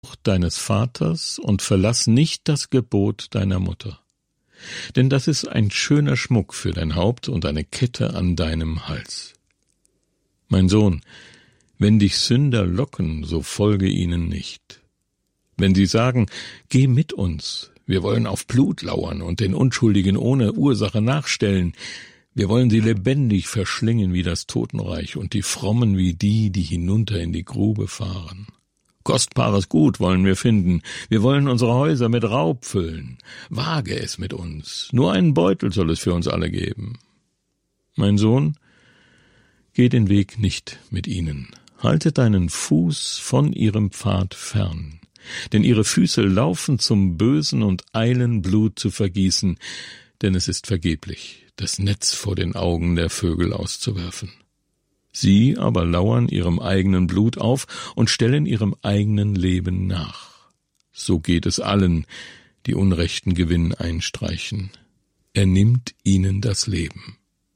deines Vaters und verlass nicht das Gebot deiner Mutter. Denn das ist ein schöner Schmuck für dein Haupt und eine Kette an deinem Hals. Mein Sohn, wenn dich Sünder locken, so folge ihnen nicht. Wenn sie sagen, geh mit uns, wir wollen auf Blut lauern und den Unschuldigen ohne Ursache nachstellen, wir wollen sie lebendig verschlingen wie das Totenreich und die Frommen wie die, die hinunter in die Grube fahren. Kostbares Gut wollen wir finden, wir wollen unsere Häuser mit Raub füllen. Wage es mit uns, nur einen Beutel soll es für uns alle geben. Mein Sohn, geh den Weg nicht mit ihnen, halte deinen Fuß von ihrem Pfad fern, denn ihre Füße laufen zum Bösen und eilen Blut zu vergießen, denn es ist vergeblich, das Netz vor den Augen der Vögel auszuwerfen. Sie aber lauern ihrem eigenen Blut auf und stellen ihrem eigenen Leben nach. So geht es allen, die unrechten Gewinn einstreichen. Er nimmt ihnen das Leben.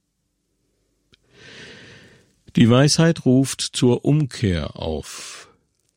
Die Weisheit ruft zur Umkehr auf.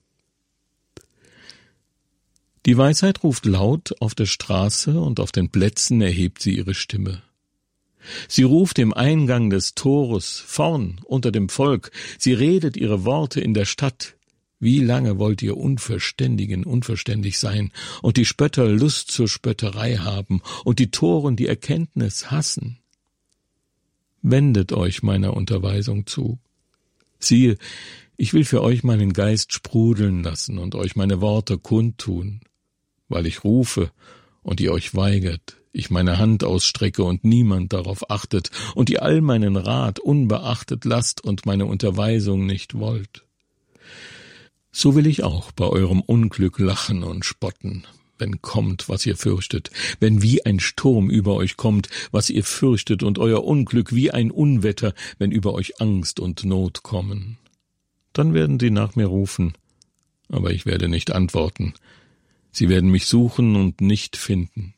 Die Weisheit ruft laut auf der Straße und auf den Plätzen erhebt sie ihre Stimme. Sie ruft im Eingang des Tores, vorn unter dem Volk, sie redet ihre Worte in der Stadt. Wie lange wollt ihr Unverständigen unverständig sein und die Spötter Lust zur Spötterei haben und die Toren die Erkenntnis hassen? Wendet euch meiner Unterweisung zu. Siehe, ich will für euch meinen Geist sprudeln lassen und euch meine Worte kundtun, weil ich rufe und ihr euch weigert, ich meine Hand ausstrecke und niemand darauf achtet und ihr all meinen Rat unbeachtet lasst und meine Unterweisung nicht wollt. So will ich auch bei eurem Unglück lachen und spotten, wenn kommt, was ihr fürchtet, wenn wie ein Sturm über euch kommt, was ihr fürchtet, und euer Unglück wie ein Unwetter, wenn über euch Angst und Not kommen. Dann werden sie nach mir rufen, aber ich werde nicht antworten. Sie werden mich suchen und nicht finden.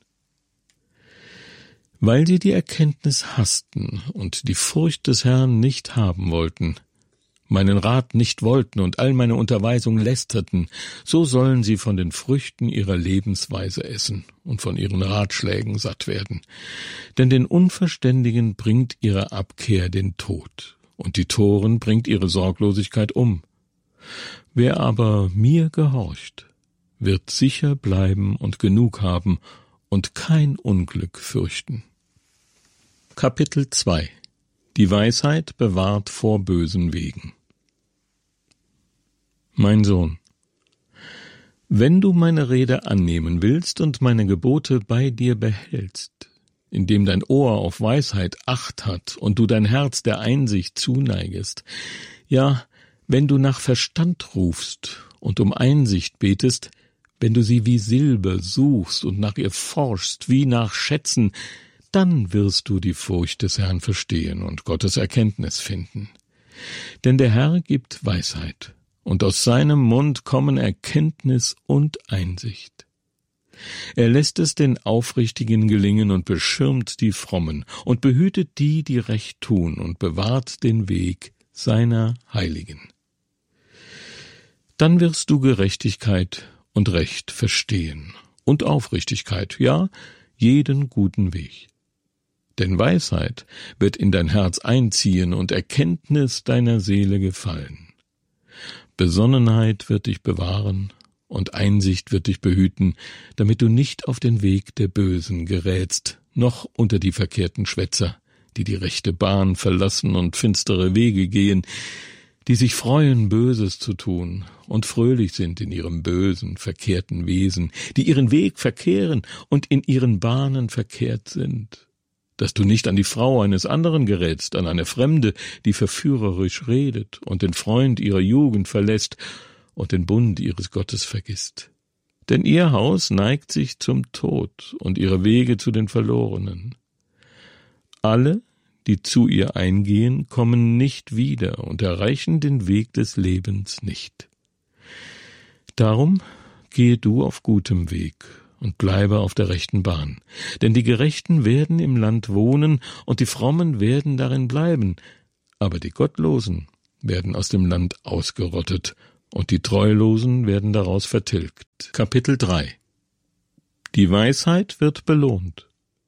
Weil sie die Erkenntnis hassten und die Furcht des Herrn nicht haben wollten, meinen Rat nicht wollten und all meine Unterweisung lästerten, so sollen sie von den Früchten ihrer Lebensweise essen und von ihren Ratschlägen satt werden. Denn den Unverständigen bringt ihre Abkehr den Tod, und die Toren bringt ihre Sorglosigkeit um. Wer aber mir gehorcht, wird sicher bleiben und genug haben und kein Unglück fürchten. Kapitel 2 Die Weisheit bewahrt vor bösen Wegen. Mein Sohn, wenn du meine Rede annehmen willst und meine Gebote bei dir behältst, indem dein Ohr auf Weisheit Acht hat und du dein Herz der Einsicht zuneigest, ja, wenn du nach Verstand rufst und um Einsicht betest, wenn du sie wie Silber suchst und nach ihr forschst wie nach Schätzen, dann wirst du die Furcht des Herrn verstehen und Gottes Erkenntnis finden. Denn der Herr gibt Weisheit, und aus seinem Mund kommen Erkenntnis und Einsicht. Er lässt es den Aufrichtigen gelingen und beschirmt die Frommen und behütet die, die Recht tun, und bewahrt den Weg seiner Heiligen. Dann wirst du Gerechtigkeit und Recht verstehen und Aufrichtigkeit, ja, jeden guten Weg. Denn Weisheit wird in dein Herz einziehen und Erkenntnis deiner Seele gefallen. Besonnenheit wird dich bewahren und Einsicht wird dich behüten, damit du nicht auf den Weg der Bösen gerätst, noch unter die verkehrten Schwätzer, die die rechte Bahn verlassen und finstere Wege gehen, die sich freuen, Böses zu tun und fröhlich sind in ihrem bösen, verkehrten Wesen, die ihren Weg verkehren und in ihren Bahnen verkehrt sind. Dass du nicht an die Frau eines anderen gerätst, an eine Fremde, die verführerisch redet und den Freund ihrer Jugend verlässt und den Bund ihres Gottes vergisst. Denn ihr Haus neigt sich zum Tod und ihre Wege zu den Verlorenen. Alle, die zu ihr eingehen, kommen nicht wieder und erreichen den Weg des Lebens nicht. Darum gehe du auf gutem Weg und bleibe auf der rechten Bahn. Denn die Gerechten werden im Land wohnen und die Frommen werden darin bleiben, aber die Gottlosen werden aus dem Land ausgerottet und die Treulosen werden daraus vertilgt. Kapitel 3. Die Weisheit wird belohnt.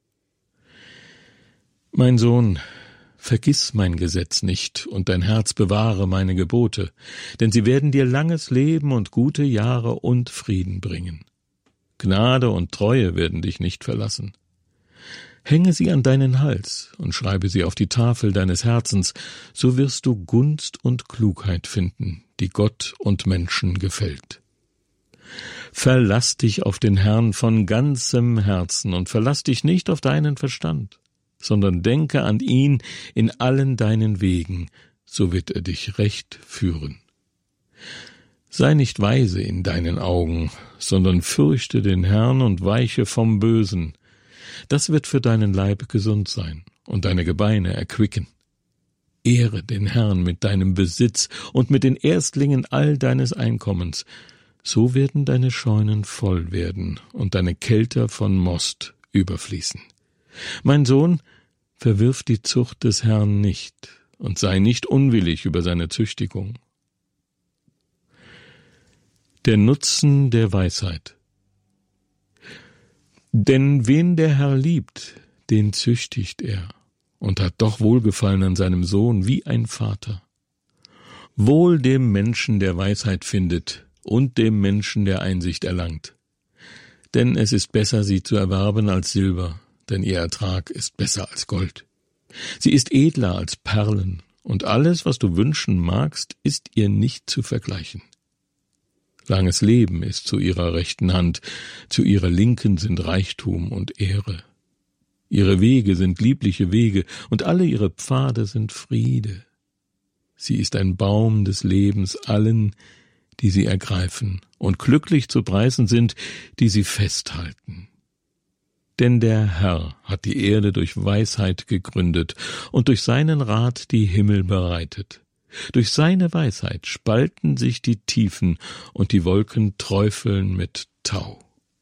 Mein Sohn, vergiss mein Gesetz nicht und dein Herz bewahre meine Gebote, denn sie werden dir langes Leben und gute Jahre und Frieden bringen. Gnade und Treue werden dich nicht verlassen. Hänge sie an deinen Hals und schreibe sie auf die Tafel deines Herzens, so wirst du Gunst und Klugheit finden, die Gott und Menschen gefällt. Verlass dich auf den Herrn von ganzem Herzen und verlass dich nicht auf deinen Verstand, sondern denke an ihn in allen deinen Wegen, so wird er dich recht führen. Sei nicht weise in deinen Augen, sondern fürchte den Herrn und weiche vom Bösen. Das wird für deinen Leib gesund sein und deine Gebeine erquicken. Ehre den Herrn mit deinem Besitz und mit den Erstlingen all deines Einkommens. So werden deine Scheunen voll werden und deine Kelter von Most überfließen. Mein Sohn, verwirf die Zucht des Herrn nicht und sei nicht unwillig über seine Züchtigung. Der Nutzen der Weisheit. Denn wen der Herr liebt, den züchtigt er und hat doch Wohlgefallen an seinem Sohn wie ein Vater. Wohl dem Menschen, der Weisheit findet, und dem Menschen, der Einsicht erlangt. Denn es ist besser, sie zu erwerben als Silber, denn ihr Ertrag ist besser als Gold. Sie ist edler als Perlen, und alles, was du wünschen magst, ist ihr nicht zu vergleichen. Langes Leben ist zu ihrer rechten Hand, zu ihrer linken sind Reichtum und Ehre. Ihre Wege sind liebliche Wege, und alle ihre Pfade sind Friede. Sie ist ein Baum des Lebens allen, die sie ergreifen, und glücklich zu preisen sind, die sie festhalten. Denn der Herr hat die Erde durch Weisheit gegründet und durch seinen Rat die Himmel bereitet. Durch seine Weisheit spalten sich die Tiefen und die Wolken träufeln mit Tau.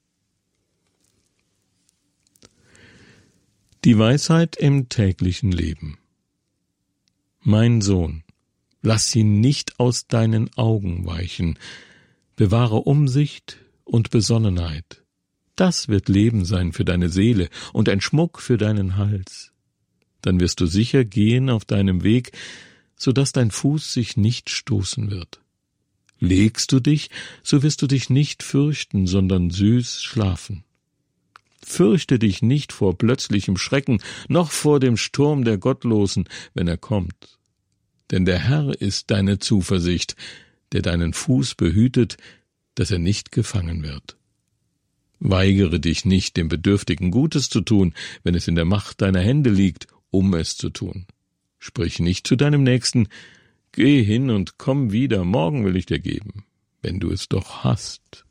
Die Weisheit im täglichen Leben. Mein Sohn, lass sie nicht aus deinen Augen weichen, bewahre Umsicht und Besonnenheit. Das wird Leben sein für deine Seele und ein Schmuck für deinen Hals. Dann wirst du sicher gehen auf deinem Weg, so dass dein Fuß sich nicht stoßen wird. Legst du dich, so wirst du dich nicht fürchten, sondern süß schlafen. Fürchte dich nicht vor plötzlichem Schrecken, noch vor dem Sturm der Gottlosen, wenn er kommt. Denn der Herr ist deine Zuversicht, der deinen Fuß behütet, dass er nicht gefangen wird. Weigere dich nicht, dem Bedürftigen Gutes zu tun, wenn es in der Macht deiner Hände liegt, um es zu tun. Sprich nicht zu deinem Nächsten, geh hin und komm wieder, morgen will ich dir geben, wenn du es doch hast.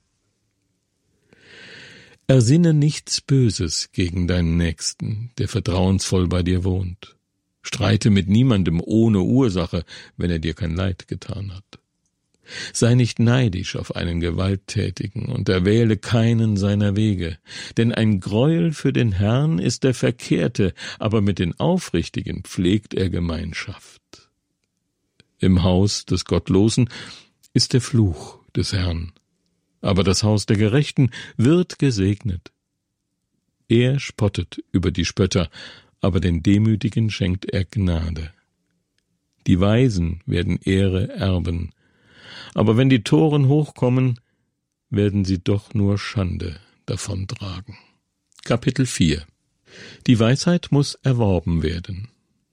Ersinne nichts Böses gegen deinen Nächsten, der vertrauensvoll bei dir wohnt. Streite mit niemandem ohne Ursache, wenn er dir kein Leid getan hat. Sei nicht neidisch auf einen Gewalttätigen und erwähle keinen seiner Wege, denn ein Greuel für den Herrn ist der Verkehrte, aber mit den Aufrichtigen pflegt er Gemeinschaft. Im Haus des Gottlosen ist der Fluch des Herrn, aber das Haus der Gerechten wird gesegnet. Er spottet über die Spötter, aber den Demütigen schenkt er Gnade. Die Weisen werden Ehre erben, aber wenn die Toren hochkommen, werden sie doch nur Schande davontragen. Kapitel 4. Die Weisheit muss erworben werden.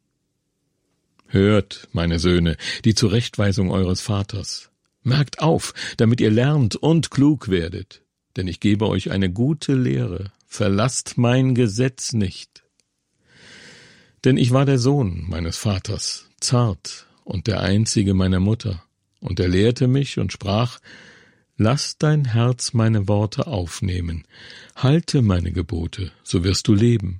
Hört, meine Söhne, die Zurechtweisung eures Vaters. Merkt auf, damit ihr lernt und klug werdet, denn ich gebe euch eine gute Lehre. Verlasst mein Gesetz nicht. Denn ich war der Sohn meines Vaters, zart und der einzige meiner Mutter. Und er lehrte mich und sprach, lass dein Herz meine Worte aufnehmen, halte meine Gebote, so wirst du leben.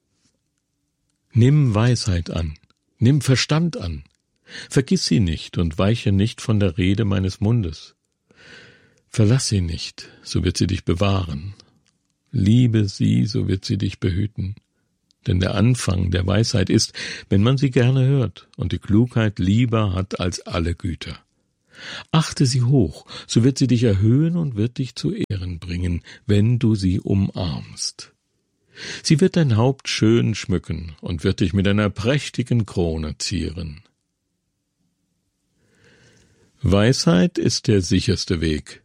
Nimm Weisheit an, nimm Verstand an, vergiss sie nicht und weiche nicht von der Rede meines Mundes. Verlass sie nicht, so wird sie dich bewahren. Liebe sie, so wird sie dich behüten. Denn der Anfang der Weisheit ist, wenn man sie gerne hört und die Klugheit lieber hat als alle Güter. Achte sie hoch, so wird sie dich erhöhen und wird dich zu Ehren bringen, wenn du sie umarmst. Sie wird dein Haupt schön schmücken und wird dich mit einer prächtigen Krone zieren. Weisheit ist der sicherste Weg.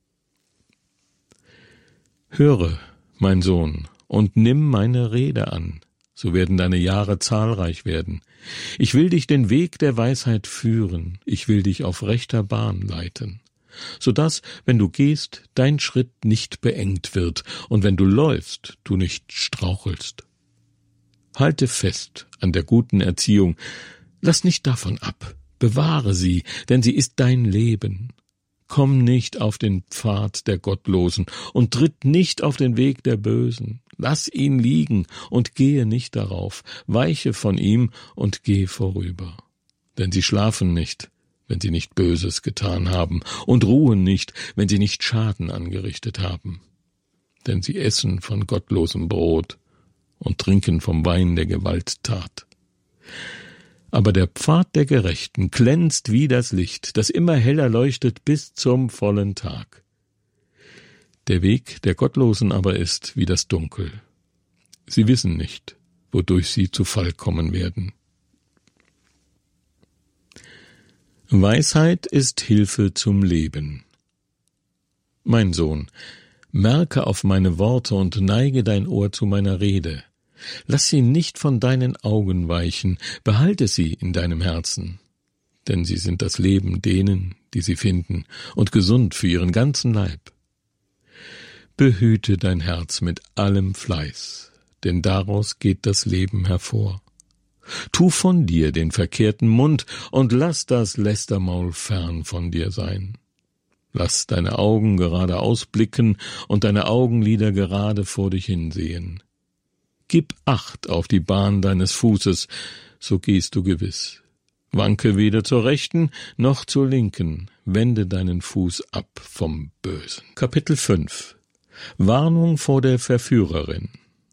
Höre, mein Sohn, und nimm meine Rede an, so werden deine Jahre zahlreich werden. Ich will dich den Weg der Weisheit führen, ich will dich auf rechter Bahn leiten, so dass, wenn du gehst, dein Schritt nicht beengt wird, und wenn du läufst, du nicht strauchelst. Halte fest an der guten Erziehung, lass nicht davon ab, bewahre sie, denn sie ist dein Leben. Komm nicht auf den Pfad der Gottlosen und tritt nicht auf den Weg der Bösen. Lass ihn liegen und gehe nicht darauf, weiche von ihm und geh vorüber. Denn sie schlafen nicht, wenn sie nicht Böses getan haben, und ruhen nicht, wenn sie nicht Schaden angerichtet haben. Denn sie essen von gottlosem Brot und trinken vom Wein der Gewalttat. Aber der Pfad der Gerechten glänzt wie das Licht, das immer heller leuchtet bis zum vollen Tag. Der Weg der Gottlosen aber ist wie das Dunkel. Sie wissen nicht, wodurch sie zu Fall kommen werden. Weisheit ist Hilfe zum Leben. Mein Sohn, merke auf meine Worte und neige dein Ohr zu meiner Rede. Lass sie nicht von deinen Augen weichen, behalte sie in deinem Herzen, denn sie sind das Leben denen, die sie finden, und gesund für ihren ganzen Leib. Behüte dein Herz mit allem Fleiß, denn daraus geht das Leben hervor. Tu von dir den verkehrten Mund und lass das Lästermaul fern von dir sein. Lass deine Augen geradeaus blicken und deine Augenlider gerade vor dich hinsehen. Gib Acht auf die Bahn deines Fußes, so gehst du gewiss. Wanke weder zur Rechten noch zur Linken, wende deinen Fuß ab vom Bösen. Kapitel 5 Warnung vor der Verführerin.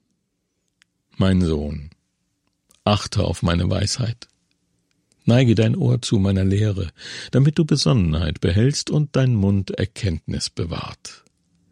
Mein Sohn, achte auf meine Weisheit. Neige dein Ohr zu meiner Lehre, damit du Besonnenheit behältst und dein Mund Erkenntnis bewahrt.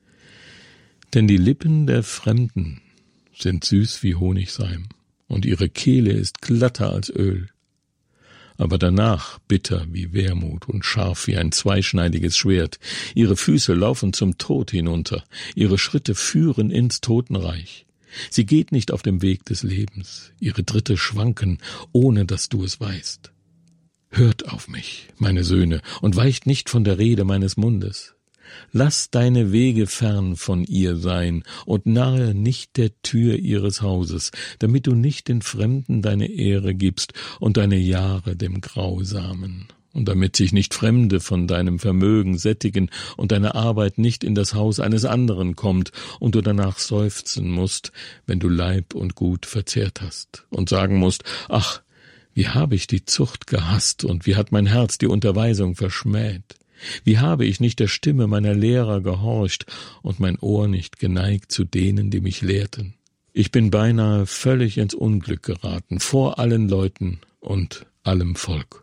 Denn die Lippen der Fremden sind süß wie Honigseim, und ihre Kehle ist glatter als Öl, aber danach bitter wie Wermut und scharf wie ein zweischneidiges Schwert. Ihre Füße laufen zum Tod hinunter, ihre Schritte führen ins Totenreich. Sie geht nicht auf dem Weg des Lebens, ihre Tritte schwanken, ohne dass du es weißt. Hört auf mich, meine Söhne, und weicht nicht von der Rede meines Mundes. Lass deine Wege fern von ihr sein und nahe nicht der Tür ihres Hauses, damit du nicht den Fremden deine Ehre gibst und deine Jahre dem Grausamen, und damit sich nicht Fremde von deinem Vermögen sättigen und deine Arbeit nicht in das Haus eines anderen kommt und du danach seufzen musst, wenn du Leib und Gut verzehrt hast, und sagen musst, ach, wie habe ich die Zucht gehasst und wie hat mein Herz die Unterweisung verschmäht. Wie habe ich nicht der Stimme meiner Lehrer gehorcht und mein Ohr nicht geneigt zu denen, die mich lehrten. Ich bin beinahe völlig ins Unglück geraten, vor allen Leuten und allem Volk.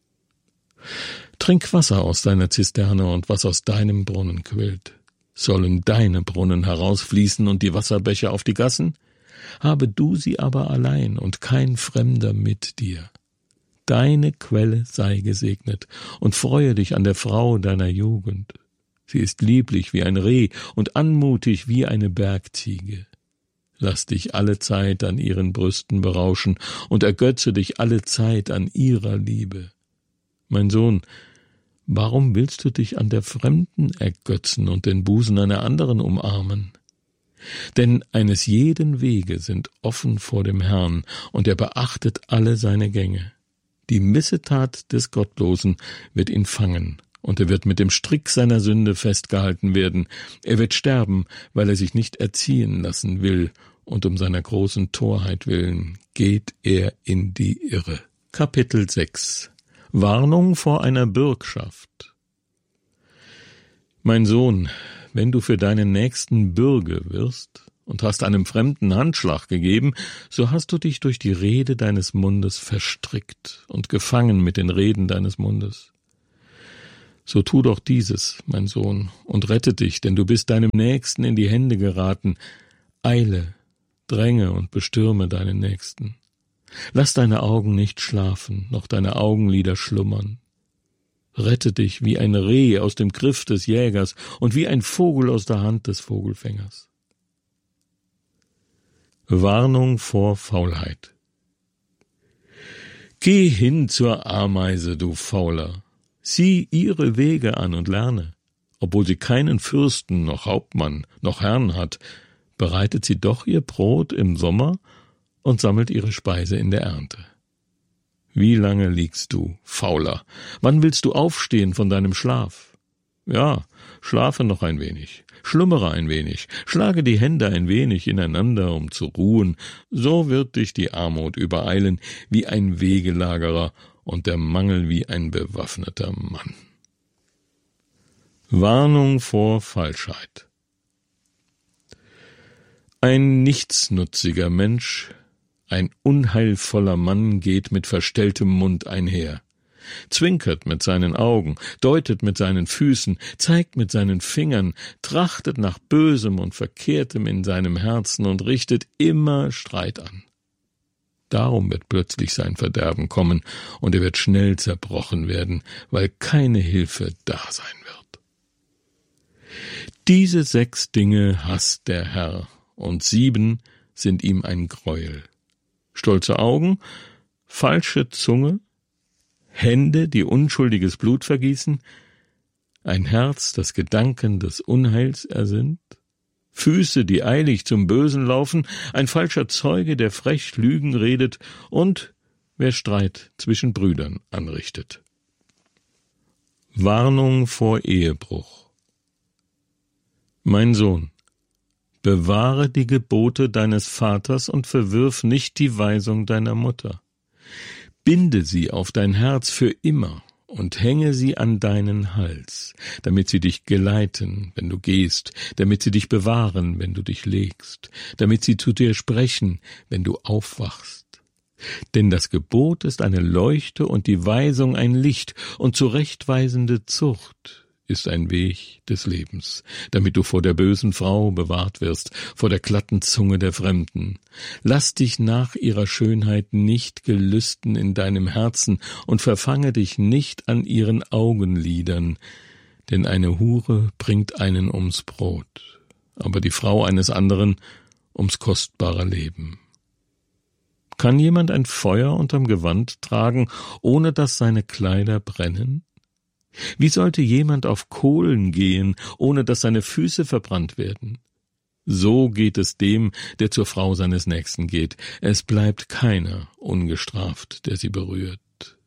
Trink Wasser aus deiner Zisterne und was aus deinem Brunnen quillt. Sollen deine Brunnen herausfließen und die Wasserbecher auf die Gassen? Habe du sie aber allein und kein Fremder mit dir. Deine Quelle sei gesegnet, und freue dich an der Frau deiner Jugend. Sie ist lieblich wie ein Reh und anmutig wie eine Bergziege. Lass dich alle Zeit an ihren Brüsten berauschen und ergötze dich alle Zeit an ihrer Liebe. Mein Sohn, warum willst du dich an der Fremden ergötzen und den Busen einer anderen umarmen? Denn eines jeden Wege sind offen vor dem Herrn, und er beachtet alle seine Gänge. Die Missetat des Gottlosen wird ihn fangen, und er wird mit dem Strick seiner Sünde festgehalten werden. Er wird sterben, weil er sich nicht erziehen lassen will, und um seiner großen Torheit willen geht er in die Irre. Kapitel 6 Warnung vor einer Bürgschaft. Mein Sohn, wenn du für deinen Nächsten Bürge wirst und hast einem Fremden Handschlag gegeben, so hast du dich durch die Rede deines Mundes verstrickt und gefangen mit den Reden deines Mundes. So tu doch dieses, mein Sohn, und rette dich, denn du bist deinem Nächsten in die Hände geraten. Eile, dränge und bestürme deinen Nächsten. Lass deine Augen nicht schlafen, noch deine Augenlider schlummern. Rette dich wie ein Reh aus dem Griff des Jägers und wie ein Vogel aus der Hand des Vogelfängers. Warnung vor Faulheit. Geh hin zur Ameise, du Fauler. Sieh ihre Wege an und lerne. Obwohl sie keinen Fürsten, noch Hauptmann, noch Herrn hat, bereitet sie doch ihr Brot im Sommer und sammelt ihre Speise in der Ernte. Wie lange liegst du, Fauler? Wann willst du aufstehen von deinem Schlaf? Ja, schlafe noch ein wenig, schlummere ein wenig, schlage die Hände ein wenig ineinander, um zu ruhen, so wird dich die Armut übereilen wie ein Wegelagerer und der Mangel wie ein bewaffneter Mann. Warnung vor Falschheit. Ein nichtsnutziger Mensch, ein unheilvoller Mann geht mit verstelltem Mund einher, zwinkert mit seinen Augen, deutet mit seinen Füßen, zeigt mit seinen Fingern, trachtet nach Bösem und Verkehrtem in seinem Herzen und richtet immer Streit an. Darum wird plötzlich sein Verderben kommen, und er wird schnell zerbrochen werden, weil keine Hilfe da sein wird. Diese 6 Dinge hasst der Herr, und 7 sind ihm ein Greuel. Stolze Augen, falsche Zunge, Hände, die unschuldiges Blut vergießen, ein Herz, das Gedanken des Unheils ersinnt, Füße, die eilig zum Bösen laufen, ein falscher Zeuge, der frech Lügen redet, und wer Streit zwischen Brüdern anrichtet. Warnung vor Ehebruch. Mein Sohn, bewahre die Gebote deines Vaters und verwirf nicht die Weisung deiner Mutter. Binde sie auf dein Herz für immer und hänge sie an deinen Hals, damit sie dich geleiten, wenn du gehst, damit sie dich bewahren, wenn du dich legst, damit sie zu dir sprechen, wenn du aufwachst. Denn das Gebot ist eine Leuchte und die Weisung ein Licht, und zurechtweisende Zucht ist ein Weg des Lebens, damit du vor der bösen Frau bewahrt wirst, vor der glatten Zunge der Fremden. Lass dich nach ihrer Schönheit nicht gelüsten in deinem Herzen und verfange dich nicht an ihren Augenlidern, denn eine Hure bringt einen ums Brot, aber die Frau eines anderen ums kostbare Leben. Kann jemand ein Feuer unterm Gewand tragen, ohne dass seine Kleider brennen? Wie sollte jemand auf Kohlen gehen, ohne dass seine Füße verbrannt werden? So geht es dem, der zur Frau seines Nächsten geht. Es bleibt keiner ungestraft, der sie berührt.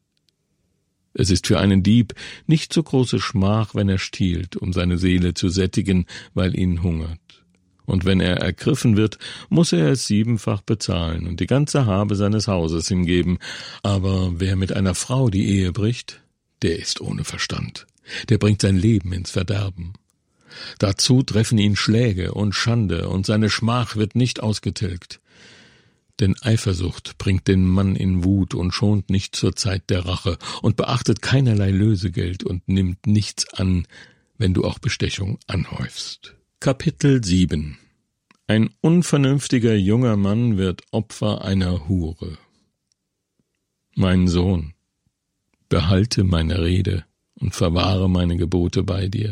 Es ist für einen Dieb nicht so große Schmach, wenn er stiehlt, um seine Seele zu sättigen, weil ihn hungert. Und wenn er ergriffen wird, muss er es 7-fach bezahlen und die ganze Habe seines Hauses hingeben. Aber wer mit einer Frau die Ehe bricht, der ist ohne Verstand, der bringt sein Leben ins Verderben. Dazu treffen ihn Schläge und Schande, und seine Schmach wird nicht ausgetilgt. Denn Eifersucht bringt den Mann in Wut und schont nicht zur Zeit der Rache und beachtet keinerlei Lösegeld und nimmt nichts an, wenn du auch Bestechung anhäufst. Kapitel 7. Ein unvernünftiger junger Mann wird Opfer einer Hure. Mein Sohn, behalte meine Rede und verwahre meine Gebote bei dir.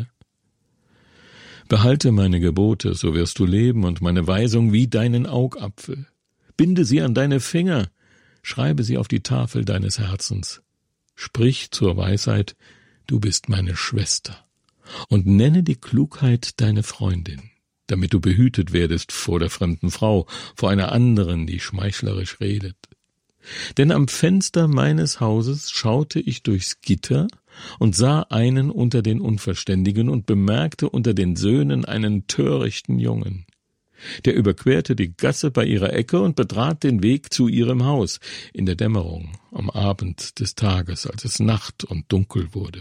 Behalte meine Gebote, so wirst du leben, und meine Weisung wie deinen Augapfel. Binde sie an deine Finger, schreibe sie auf die Tafel deines Herzens. Sprich zur Weisheit, du bist meine Schwester, und nenne die Klugheit deine Freundin, damit du behütet werdest vor der fremden Frau, vor einer anderen, die schmeichlerisch redet. Denn am Fenster meines Hauses schaute ich durchs Gitter und sah einen unter den Unverständigen und bemerkte unter den Söhnen einen törichten Jungen. Der überquerte die Gasse bei ihrer Ecke und betrat den Weg zu ihrem Haus, in der Dämmerung, am Abend des Tages, als es Nacht und dunkel wurde.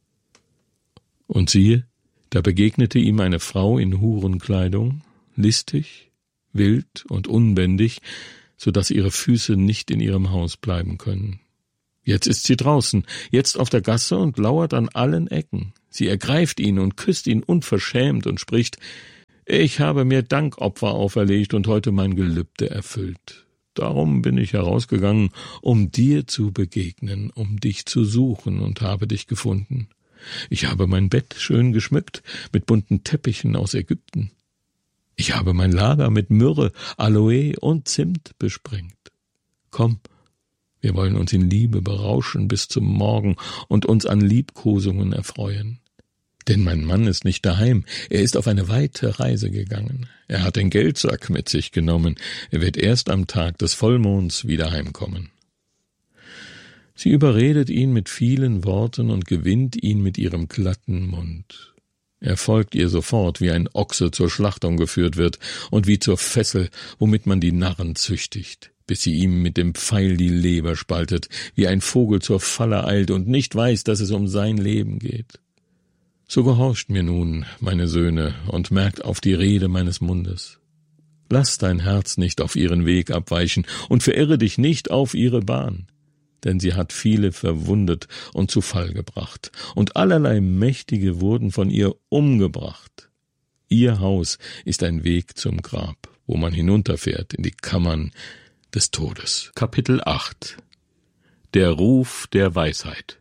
Und siehe, da begegnete ihm eine Frau in Hurenkleidung, listig, wild und unbändig, so dass ihre Füße nicht in ihrem Haus bleiben können. Jetzt ist sie draußen, jetzt auf der Gasse und lauert an allen Ecken. Sie ergreift ihn und küsst ihn unverschämt und spricht: »Ich habe mir Dankopfer auferlegt und heute mein Gelübde erfüllt. Darum bin ich herausgegangen, um dir zu begegnen, um dich zu suchen und habe dich gefunden. Ich habe mein Bett schön geschmückt mit bunten Teppichen aus Ägypten. Ich habe mein Lager mit Myrrhe, Aloe und Zimt besprengt. Komm, wir wollen uns in Liebe berauschen bis zum Morgen und uns an Liebkosungen erfreuen. Denn mein Mann ist nicht daheim, er ist auf eine weite Reise gegangen. Er hat den Geldsack mit sich genommen, er wird erst am Tag des Vollmonds wieder heimkommen.« Sie überredet ihn mit vielen Worten und gewinnt ihn mit ihrem glatten Mund. Er folgt ihr sofort, wie ein Ochse zur Schlachtung geführt wird und wie zur Fessel, womit man die Narren züchtigt, bis sie ihm mit dem Pfeil die Leber spaltet, wie ein Vogel zur Falle eilt und nicht weiß, dass es um sein Leben geht. So gehorcht mir nun, meine Söhne, und merkt auf die Rede meines Mundes. Lass dein Herz nicht auf ihren Weg abweichen und verirre dich nicht auf ihre Bahn, denn sie hat viele verwundet und zu Fall gebracht, und allerlei Mächtige wurden von ihr umgebracht. Ihr Haus ist ein Weg zum Grab, wo man hinunterfährt in die Kammern des Todes. Kapitel 8 Der Ruf der Weisheit.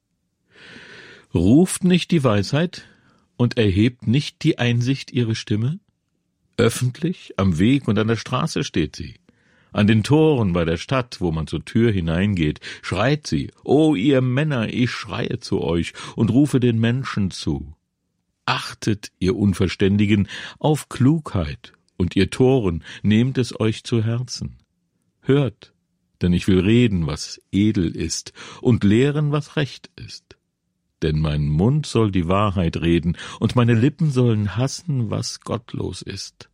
Ruft nicht die Weisheit und erhebt nicht die Einsicht ihre Stimme? Öffentlich, am Weg und an der Straße steht sie. An den Toren bei der Stadt, wo man zur Tür hineingeht, schreit sie: »O ihr Männer, ich schreie zu euch und rufe den Menschen zu. Achtet, ihr Unverständigen, auf Klugheit, und ihr Toren, nehmt es euch zu Herzen. Hört, denn ich will reden, was edel ist, und lehren, was recht ist. Denn mein Mund soll die Wahrheit reden, und meine Lippen sollen hassen, was gottlos ist.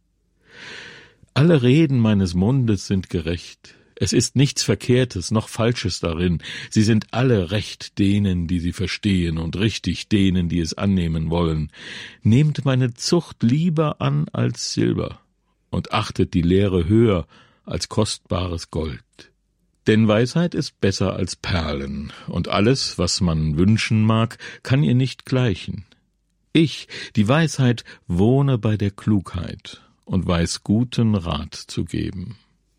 Alle Reden meines Mundes sind gerecht. Es ist nichts Verkehrtes noch Falsches darin. Sie sind alle recht denen, die sie verstehen, und richtig denen, die es annehmen wollen. Nehmt meine Zucht lieber an als Silber und achtet die Lehre höher als kostbares Gold. Denn Weisheit ist besser als Perlen, und alles, was man wünschen mag, kann ihr nicht gleichen. Ich, die Weisheit, wohne bei der Klugheit und weiß guten Rat zu geben.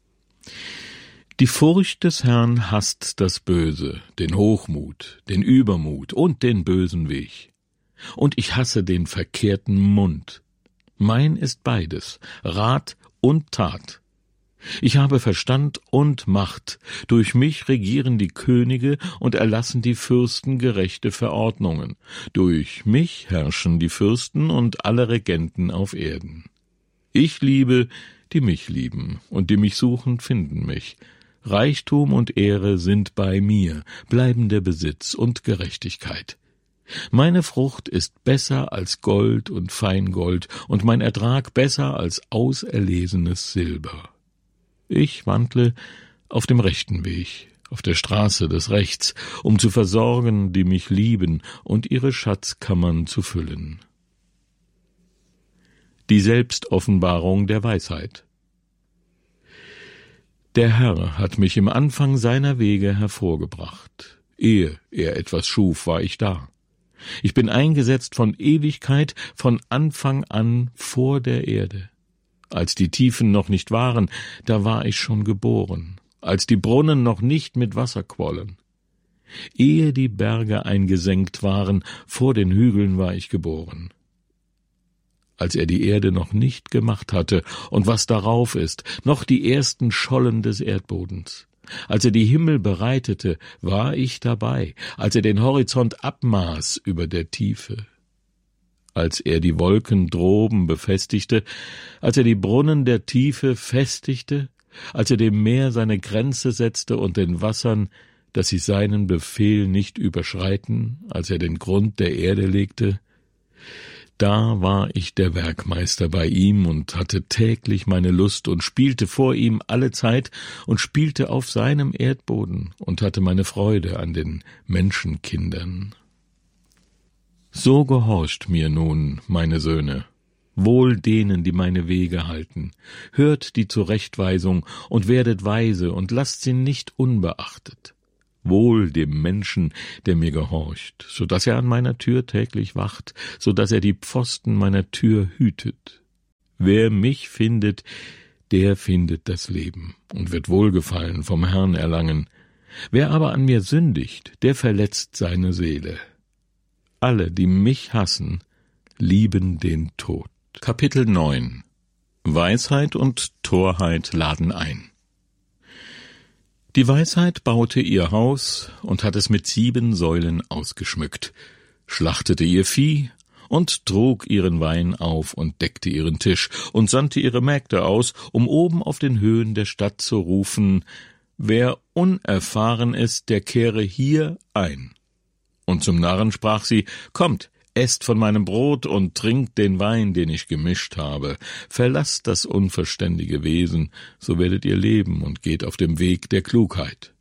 Die Furcht des Herrn hasst das Böse, den Hochmut, den Übermut und den bösen Weg. Und ich hasse den verkehrten Mund. Mein ist beides, Rat und Tat. Ich habe Verstand und Macht. Durch mich regieren die Könige und erlassen die Fürsten gerechte Verordnungen. Durch mich herrschen die Fürsten und alle Regenten auf Erden. Ich liebe, die mich lieben, und die mich suchen, finden mich. Reichtum und Ehre sind bei mir, bleibender Besitz und Gerechtigkeit. Meine Frucht ist besser als Gold und Feingold, und mein Ertrag besser als auserlesenes Silber. Ich wandle auf dem rechten Weg, auf der Straße des Rechts, um zu versorgen, die mich lieben, und ihre Schatzkammern zu füllen. Die Selbstoffenbarung der Weisheit. Der Herr hat mich im Anfang seiner Wege hervorgebracht. Ehe er etwas schuf, war ich da. Ich bin eingesetzt von Ewigkeit, von Anfang an vor der Erde. Als die Tiefen noch nicht waren, da war ich schon geboren, als die Brunnen noch nicht mit Wasser quollen. Ehe die Berge eingesenkt waren, vor den Hügeln war ich geboren. Als er die Erde noch nicht gemacht hatte und was darauf ist, noch die ersten Schollen des Erdbodens. Als er die Himmel bereitete, war ich dabei, als er den Horizont abmaß über der Tiefe. Als er die Wolken droben befestigte, als er die Brunnen der Tiefe festigte, als er dem Meer seine Grenze setzte und den Wassern, dass sie seinen Befehl nicht überschreiten, als er den Grund der Erde legte, da war ich der Werkmeister bei ihm und hatte täglich meine Lust und spielte vor ihm alle Zeit und spielte auf seinem Erdboden und hatte meine Freude an den Menschenkindern. So gehorcht mir nun, meine Söhne, wohl denen, die meine Wege halten, hört die Zurechtweisung und werdet weise und lasst sie nicht unbeachtet. Wohl dem Menschen, der mir gehorcht, so dass er an meiner Tür täglich wacht, so dass er die Pfosten meiner Tür hütet. Wer mich findet, der findet das Leben und wird Wohlgefallen vom Herrn erlangen. Wer aber an mir sündigt, der verletzt seine Seele. Alle, die mich hassen, lieben den Tod. Kapitel 9. Weisheit und Torheit laden ein. Die Weisheit baute ihr Haus und hat es mit 7 Säulen ausgeschmückt, schlachtete ihr Vieh und trug ihren Wein auf und deckte ihren Tisch und sandte ihre Mägde aus, um oben auf den Höhen der Stadt zu rufen: Wer unerfahren ist, der kehre hier ein. Und zum Narren sprach sie: Kommt, esst von meinem Brot und trinkt den Wein, den ich gemischt habe. Verlasst das unverständige Wesen, so werdet ihr leben und geht auf dem Weg der Klugheit.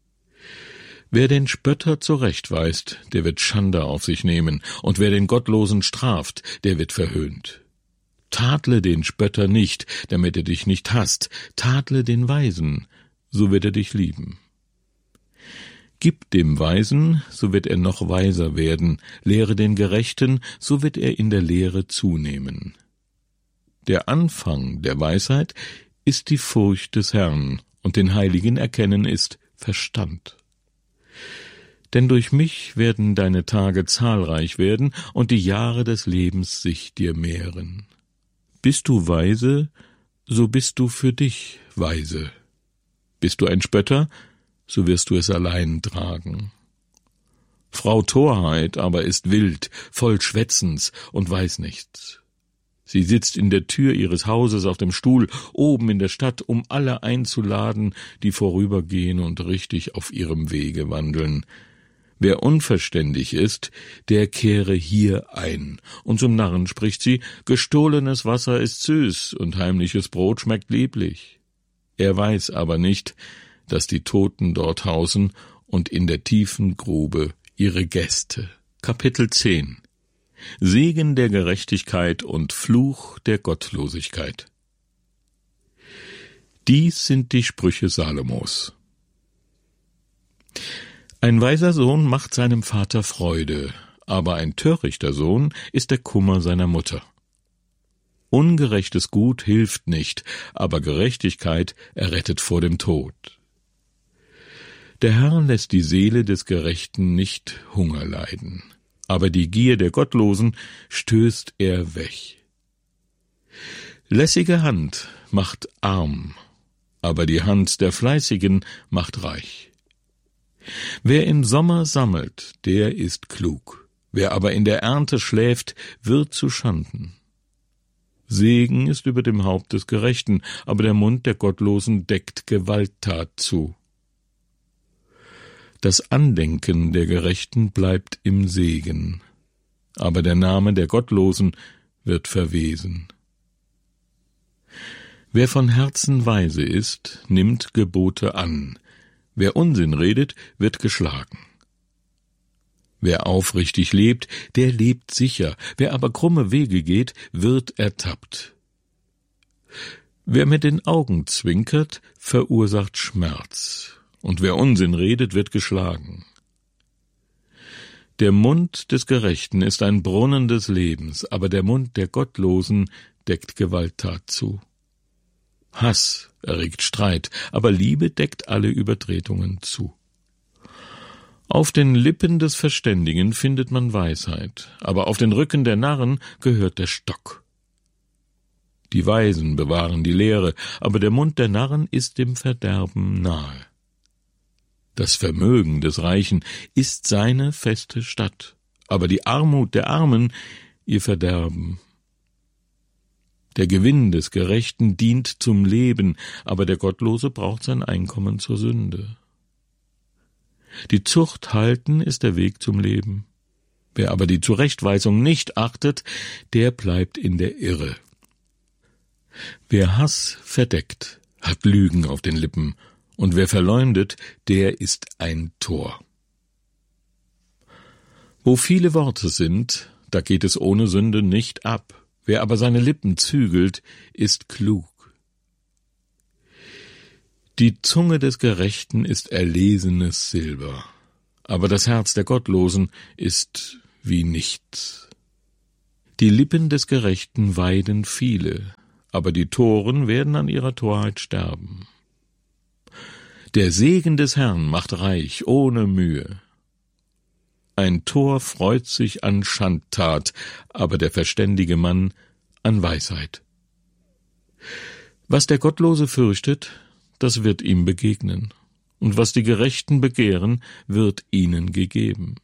Wer den Spötter zurechtweist, der wird Schande auf sich nehmen, und wer den Gottlosen straft, der wird verhöhnt. Tadle den Spötter nicht, damit er dich nicht hasst, tadle den Weisen, so wird er dich lieben. Gib dem Weisen, so wird er noch weiser werden, lehre den Gerechten, so wird er in der Lehre zunehmen. Der Anfang der Weisheit ist die Furcht des Herrn, und den Heiligen erkennen ist Verstand. Denn durch mich werden deine Tage zahlreich werden, und die Jahre des Lebens sich dir mehren. Bist du weise, so bist du für dich weise. Bist du ein Spötter, so wirst du es allein tragen. Frau Torheit aber ist wild, voll Schwätzens und weiß nichts. Sie sitzt in der Tür ihres Hauses auf dem Stuhl oben in der Stadt, um alle einzuladen, die vorübergehen und richtig auf ihrem Wege wandeln. Wer unverständig ist, der kehre hier ein. Und zum Narren spricht sie: Gestohlenes Wasser ist süß und heimliches Brot schmeckt lieblich. Er weiß aber nicht, dass die Toten dort hausen und in der tiefen Grube ihre Gäste. Kapitel 10. Segen der Gerechtigkeit und Fluch der Gottlosigkeit. Dies sind die Sprüche Salomos. Ein weiser Sohn macht seinem Vater Freude, aber ein törichter Sohn ist der Kummer seiner Mutter. Ungerechtes Gut hilft nicht, aber Gerechtigkeit errettet vor dem Tod. Der Herr lässt die Seele des Gerechten nicht Hunger leiden, aber die Gier der Gottlosen stößt er weg. Lässige Hand macht arm, aber die Hand der Fleißigen macht reich. Wer im Sommer sammelt, der ist klug, wer aber in der Ernte schläft, wird zu Schanden. Segen ist über dem Haupt des Gerechten, aber der Mund der Gottlosen deckt Gewalttat zu. Das Andenken der Gerechten bleibt im Segen, aber der Name der Gottlosen wird verwesen. Wer von Herzen weise ist, nimmt Gebote an, wer Unsinn redet, wird geschlagen. Wer aufrichtig lebt, der lebt sicher, wer aber krumme Wege geht, wird ertappt. Wer mit den Augen zwinkert, verursacht Schmerz, und wer Unsinn redet, wird geschlagen. Der Mund des Gerechten ist ein Brunnen des Lebens, aber der Mund der Gottlosen deckt Gewalttat zu. Hass erregt Streit, aber Liebe deckt alle Übertretungen zu. Auf den Lippen des Verständigen findet man Weisheit, aber auf den Rücken der Narren gehört der Stock. Die Weisen bewahren die Lehre, aber der Mund der Narren ist dem Verderben nahe. Das Vermögen des Reichen ist seine feste Stadt, aber die Armut der Armen ihr Verderben. Der Gewinn des Gerechten dient zum Leben, aber der Gottlose braucht sein Einkommen zur Sünde. Die Zucht halten ist der Weg zum Leben. Wer aber die Zurechtweisung nicht achtet, der bleibt in der Irre. Wer Hass verdeckt, hat Lügen auf den Lippen, und wer verleumdet, der ist ein Tor. Wo viele Worte sind, da geht es ohne Sünde nicht ab. Wer aber seine Lippen zügelt, ist klug. Die Zunge des Gerechten ist erlesenes Silber, aber das Herz der Gottlosen ist wie nichts. Die Lippen des Gerechten weiden viele, aber die Toren werden an ihrer Torheit sterben. Der Segen des Herrn macht reich ohne Mühe. Ein Tor freut sich an Schandtat, aber der verständige Mann an Weisheit. Was der Gottlose fürchtet, das wird ihm begegnen, und was die Gerechten begehren, wird ihnen gegeben.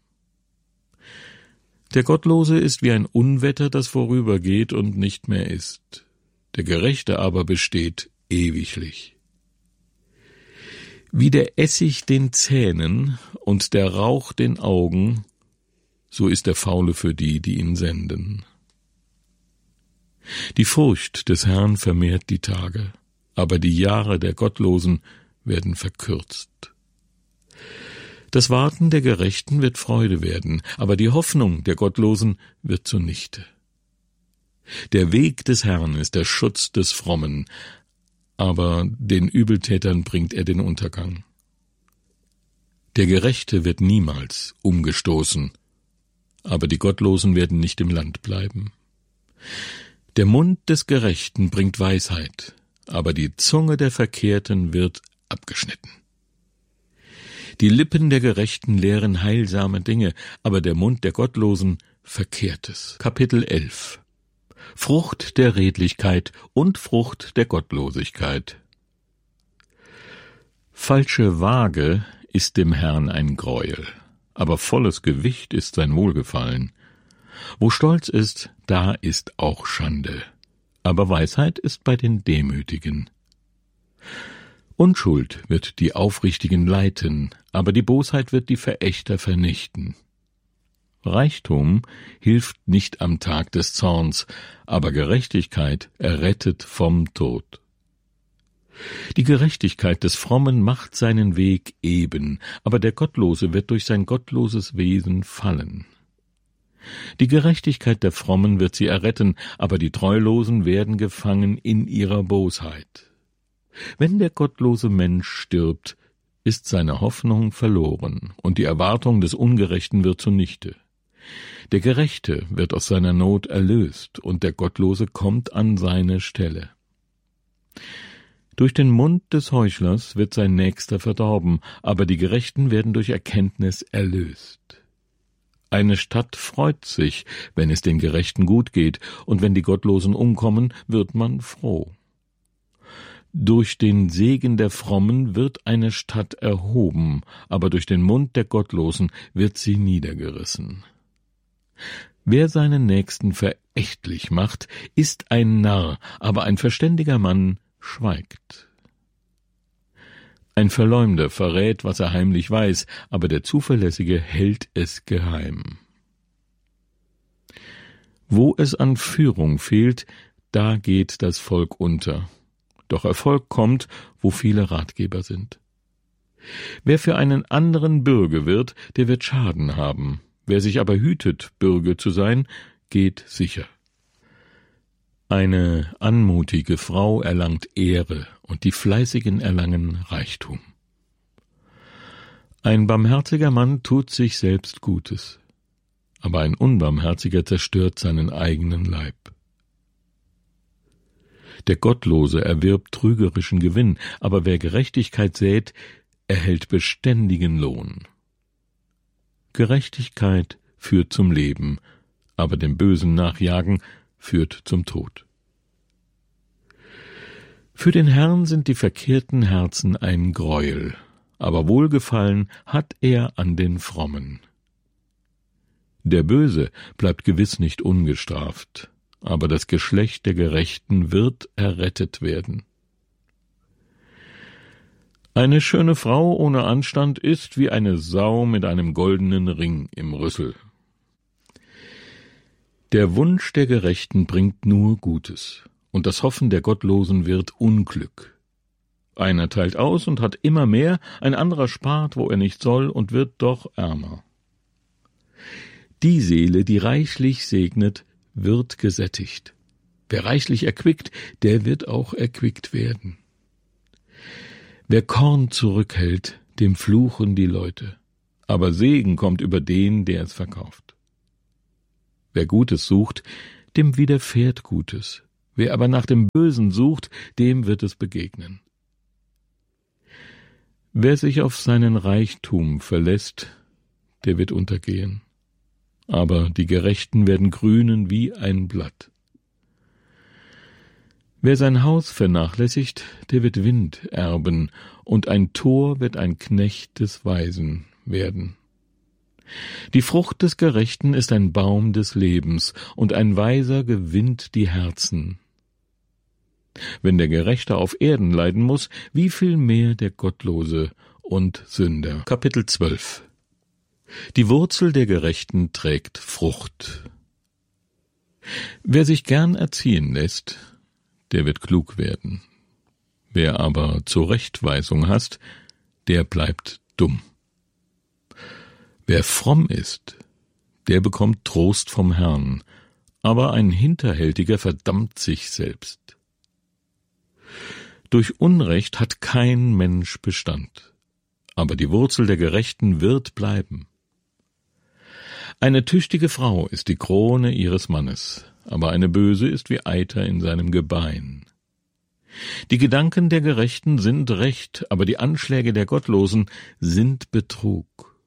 Der Gottlose ist wie ein Unwetter, das vorübergeht und nicht mehr ist. Der Gerechte aber besteht ewiglich. Wie der Essig den Zähnen und der Rauch den Augen, so ist der Faule für die, die ihn senden. Die Furcht des Herrn vermehrt die Tage, aber die Jahre der Gottlosen werden verkürzt. Das Warten der Gerechten wird Freude werden, aber die Hoffnung der Gottlosen wird zunichte. Der Weg des Herrn ist der Schutz des Frommen, aber den Übeltätern bringt er den Untergang. Der Gerechte wird niemals umgestoßen, aber die Gottlosen werden nicht im Land bleiben. Der Mund des Gerechten bringt Weisheit, aber die Zunge der Verkehrten wird abgeschnitten. Die Lippen der Gerechten lehren heilsame Dinge, aber der Mund der Gottlosen Verkehrtes. Kapitel 11. Frucht der Redlichkeit und Frucht der Gottlosigkeit. Falsche Waage ist dem Herrn ein Greuel, aber volles Gewicht ist sein Wohlgefallen. Wo Stolz ist, da ist auch Schande, aber Weisheit ist bei den Demütigen. Unschuld wird die Aufrichtigen leiten, aber die Bosheit wird die Verächter vernichten. Reichtum hilft nicht am Tag des Zorns, aber Gerechtigkeit errettet vom Tod. Die Gerechtigkeit des Frommen macht seinen Weg eben, aber der Gottlose wird durch sein gottloses Wesen fallen. Die Gerechtigkeit der Frommen wird sie erretten, aber die Treulosen werden gefangen in ihrer Bosheit. Wenn der gottlose Mensch stirbt, ist seine Hoffnung verloren, und die Erwartung des Ungerechten wird zunichte. Der Gerechte wird aus seiner Not erlöst, und der Gottlose kommt an seine Stelle. Durch den Mund des Heuchlers wird sein Nächster verdorben, aber die Gerechten werden durch Erkenntnis erlöst. Eine Stadt freut sich, wenn es den Gerechten gut geht, und wenn die Gottlosen umkommen, wird man froh. Durch den Segen der Frommen wird eine Stadt erhoben, aber durch den Mund der Gottlosen wird sie niedergerissen. Wer seinen Nächsten verächtlich macht, ist ein Narr, aber ein verständiger Mann schweigt. Ein Verleumder verrät, was er heimlich weiß, aber der Zuverlässige hält es geheim. Wo es an Führung fehlt, da geht das Volk unter. Doch Erfolg kommt, wo viele Ratgeber sind. Wer für einen anderen Bürge wird, der wird Schaden haben. Wer sich aber hütet, Bürge zu sein, geht sicher. Eine anmutige Frau erlangt Ehre, und die Fleißigen erlangen Reichtum. Ein barmherziger Mann tut sich selbst Gutes, aber ein Unbarmherziger zerstört seinen eigenen Leib. Der Gottlose erwirbt trügerischen Gewinn, aber wer Gerechtigkeit sät, erhält beständigen Lohn. Gerechtigkeit führt zum Leben, aber dem Bösen nachjagen führt zum Tod. Für den Herrn sind die verkehrten Herzen ein Greuel, aber Wohlgefallen hat er an den Frommen. Der Böse bleibt gewiss nicht ungestraft, aber das Geschlecht der Gerechten wird errettet werden. Eine schöne Frau ohne Anstand ist wie eine Sau mit einem goldenen Ring im Rüssel. Der Wunsch der Gerechten bringt nur Gutes, und das Hoffen der Gottlosen wird Unglück. Einer teilt aus und hat immer mehr, ein anderer spart, wo er nicht soll, und wird doch ärmer. Die Seele, die reichlich segnet, wird gesättigt. Wer reichlich erquickt, der wird auch erquickt werden. Wer Korn zurückhält, dem fluchen die Leute, aber Segen kommt über den, der es verkauft. Wer Gutes sucht, dem widerfährt Gutes. Wer aber nach dem Bösen sucht, dem wird es begegnen. Wer sich auf seinen Reichtum verlässt, der wird untergehen. Aber die Gerechten werden grünen wie ein Blatt. Wer sein Haus vernachlässigt, der wird Wind erben, und ein Tor wird ein Knecht des Weisen werden. Die Frucht des Gerechten ist ein Baum des Lebens, und ein Weiser gewinnt die Herzen. Wenn der Gerechte auf Erden leiden muss, wie viel mehr der Gottlose und Sünder. Kapitel 12. Die Wurzel der Gerechten trägt Frucht. Wer sich gern erziehen lässt, der wird klug werden. Wer aber Zurechtweisung hasst, der bleibt dumm. Wer fromm ist, der bekommt Trost vom Herrn, aber ein Hinterhältiger verdammt sich selbst. Durch Unrecht hat kein Mensch Bestand, aber die Wurzel der Gerechten wird bleiben. Eine tüchtige Frau ist die Krone ihres Mannes, aber eine Böse ist wie Eiter in seinem Gebein. Die Gedanken der Gerechten sind Recht, aber die Anschläge der Gottlosen sind Betrug.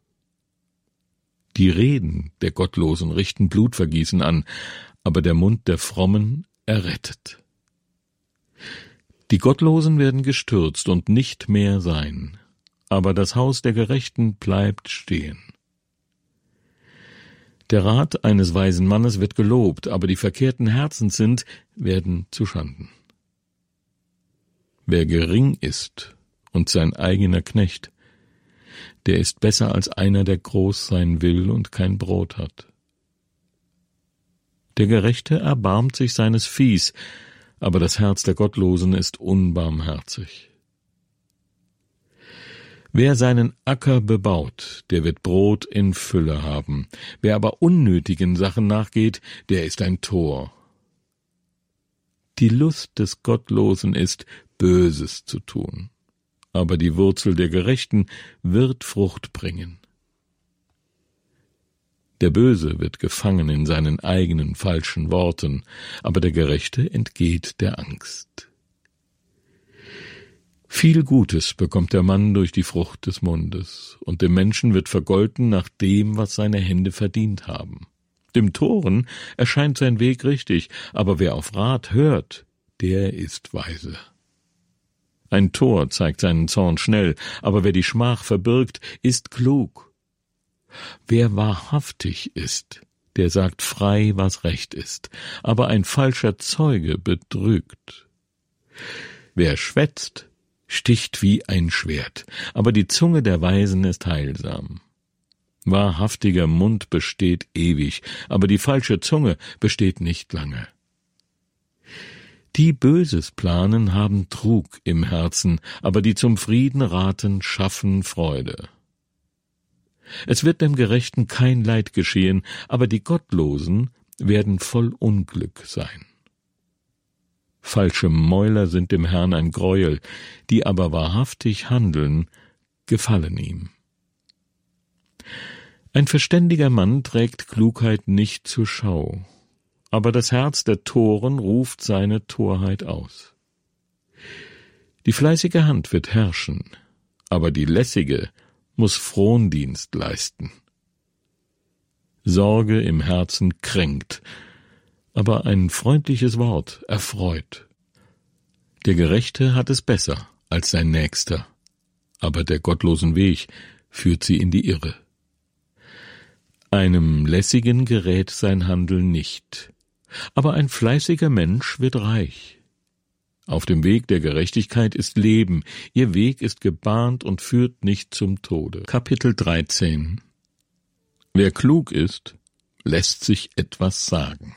Die Reden der Gottlosen richten Blutvergießen an, aber der Mund der Frommen errettet. Die Gottlosen werden gestürzt und nicht mehr sein, aber das Haus der Gerechten bleibt stehen. Der Rat eines weisen Mannes wird gelobt, aber die verkehrten Herzens sind, werden zuschanden. Wer gering ist und sein eigener Knecht, der ist besser als einer, der groß sein will und kein Brot hat. Der Gerechte erbarmt sich seines Viehs, aber das Herz der Gottlosen ist unbarmherzig. Wer seinen Acker bebaut, der wird Brot in Fülle haben. Wer aber unnötigen Sachen nachgeht, der ist ein Tor. Die Lust des Gottlosen ist, Böses zu tun, aber die Wurzel der Gerechten wird Frucht bringen. Der Böse wird gefangen in seinen eigenen falschen Worten, aber der Gerechte entgeht der Angst. Viel Gutes bekommt der Mann durch die Frucht des Mundes, und dem Menschen wird vergolten nach dem, was seine Hände verdient haben. Dem Toren erscheint sein Weg richtig, aber wer auf Rat hört, der ist weise. Ein Tor zeigt seinen Zorn schnell, aber wer die Schmach verbirgt, ist klug. Wer wahrhaftig ist, der sagt frei, was recht ist, aber ein falscher Zeuge betrügt. Wer schwätzt, sticht wie ein Schwert, aber die Zunge der Weisen ist heilsam. Wahrhaftiger Mund besteht ewig, aber die falsche Zunge besteht nicht lange. Die Böses planen, haben Trug im Herzen, aber die zum Frieden raten, schaffen Freude. Es wird dem Gerechten kein Leid geschehen, aber die Gottlosen werden voll Unglück sein. Falsche Mäuler sind dem Herrn ein Greuel, die aber wahrhaftig handeln, gefallen ihm. Ein verständiger Mann trägt Klugheit nicht zur Schau, aber das Herz der Toren ruft seine Torheit aus. Die fleißige Hand wird herrschen, aber die lässige muss Frondienst leisten. Sorge im Herzen kränkt, aber ein freundliches Wort erfreut. Der Gerechte hat es besser als sein Nächster, aber der gottlosen Weg führt sie in die Irre. Einem Lässigen gerät sein Handeln nicht, aber ein fleißiger Mensch wird reich. Auf dem Weg der Gerechtigkeit ist Leben, ihr Weg ist gebahnt und führt nicht zum Tode. Kapitel 13. Wer klug ist, lässt sich etwas sagen.